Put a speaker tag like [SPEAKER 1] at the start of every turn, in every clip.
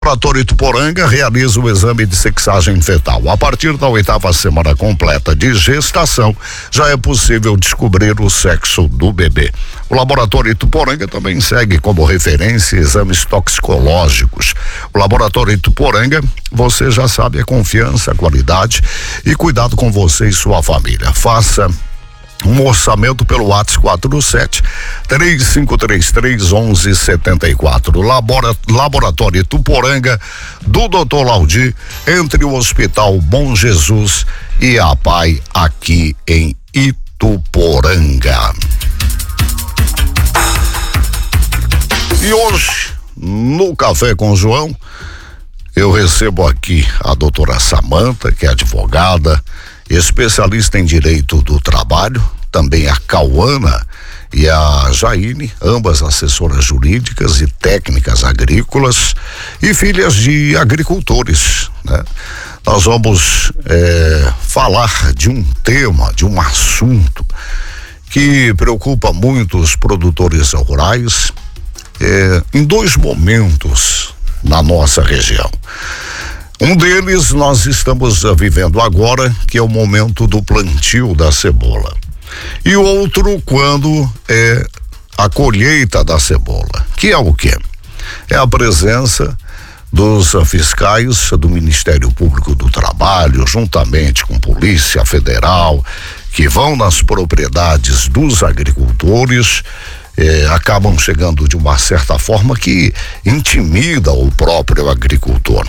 [SPEAKER 1] O Laboratório Ituporanga realiza o exame de sexagem fetal. A partir da 8ª semana completa de gestação, já é possível descobrir o sexo do bebê. O Laboratório Ituporanga também segue como referência exames toxicológicos. O Laboratório Ituporanga, você já sabe, é confiança, qualidade e cuidado com você e sua família. Faça um orçamento pelo WhatsApp 47-3533-1174. Laboratório Ituporanga, do Dr. Laudi, entre o Hospital Bom Jesus e a PAI, aqui em Ituporanga. E hoje, no Café com o João, eu recebo aqui a doutora Samanta, que é advogada, especialista em direito do trabalho, também a Cauana e a Jaine, ambas assessoras jurídicas e técnicas agrícolas e filhas de agricultores, né? Nós vamos falar de um tema, de um assunto que preocupa muito os produtores rurais em dois momentos na nossa região. Um deles nós estamos vivendo agora, que é o momento do plantio da cebola. E outro quando é a colheita da cebola, que é o quê? É a presença dos fiscais do Ministério Público do Trabalho, juntamente com Polícia Federal, que vão nas propriedades dos agricultores, acabam chegando de uma certa forma que intimida o próprio agricultor.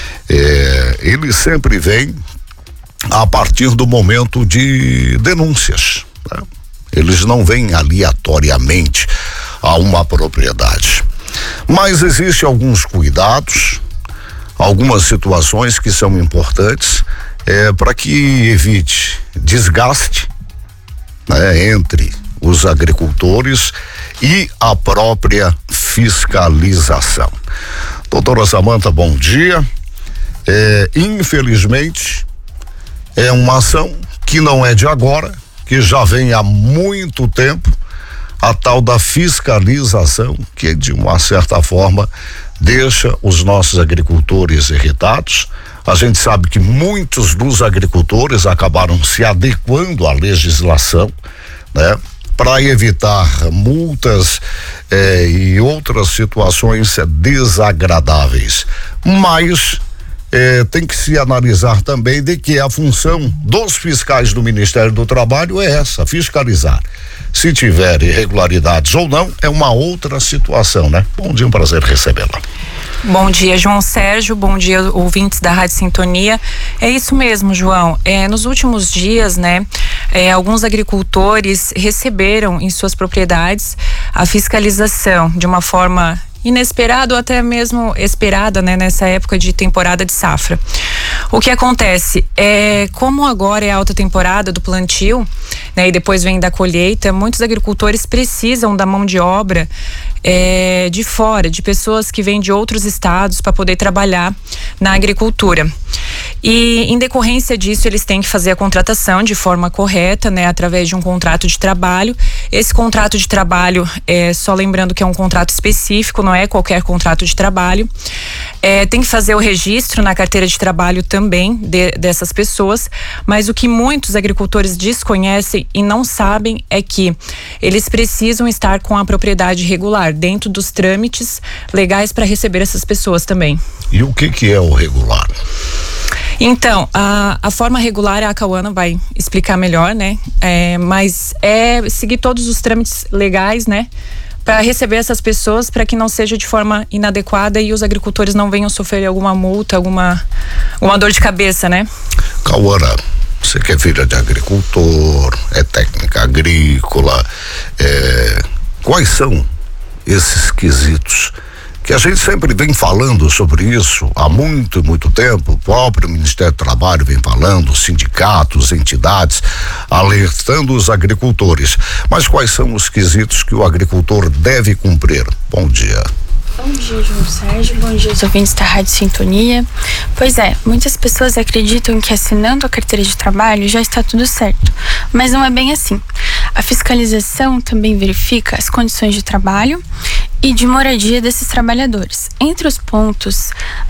[SPEAKER 1] Ele sempre vem a partir do momento de denúncias, né? Eles não vêm aleatoriamente a uma propriedade, mas existem alguns cuidados, algumas situações que são importantes para que evite desgaste, né, entre os agricultores e a própria fiscalização. Doutora Samanta, bom dia. Infelizmente, é uma ação que não é de agora, que já vem há muito tempo, a tal da fiscalização, que de uma certa forma deixa os nossos agricultores irritados. A gente sabe que muitos dos agricultores acabaram se adequando à legislação, né, para evitar multas e outras situações desagradáveis. Mas tem que se analisar também de que a função dos fiscais do Ministério do Trabalho é essa, fiscalizar. Se tiver irregularidades ou não, é uma outra situação, né? Bom dia, um prazer recebê-la.
[SPEAKER 2] Bom dia, João Sérgio, bom dia, ouvintes da Rádio Sintonia. É isso mesmo, João. Nos últimos dias, né, alguns agricultores receberam em suas propriedades a fiscalização de uma forma inesperada ou até mesmo esperada, né, nessa época de temporada de safra. O que acontece como agora é a alta temporada do plantio, né, e depois vem da colheita, muitos agricultores precisam da mão de obra de fora, de pessoas que vêm de outros estados para poder trabalhar na agricultura. E em decorrência disso, eles têm que fazer a contratação de forma correta, né, através de um contrato de trabalho. Esse contrato de trabalho, só lembrando que é um contrato específico, não é qualquer contrato de trabalho. Tem que fazer o registro na carteira de trabalho também dessas pessoas, mas o que muitos agricultores desconhecem e não sabem é que eles precisam estar com a propriedade regular, dentro dos trâmites legais para receber essas pessoas também.
[SPEAKER 1] E o que é o regular?
[SPEAKER 2] Então, a forma regular a Cauana vai explicar melhor, né? Mas seguir todos os trâmites legais, né? Para receber essas pessoas, para que não seja de forma inadequada e os agricultores não venham sofrer alguma multa, alguma dor de cabeça, né?
[SPEAKER 1] Cauana, você que é filha de agricultor, é técnica agrícola, quais são esses quesitos que a gente sempre vem falando sobre isso há muito, muito tempo? O próprio Ministério do Trabalho vem falando, sindicatos, entidades, alertando os agricultores. Mas quais são os quesitos que o agricultor deve cumprir? Bom dia.
[SPEAKER 3] Bom dia, João Sérgio. Bom dia aos ouvintes da Rádio Sintonia. Pois muitas pessoas acreditam que assinando a carteira de trabalho já está tudo certo, mas não é bem assim. A fiscalização também verifica as condições de trabalho e de moradia desses trabalhadores. Entre os pontos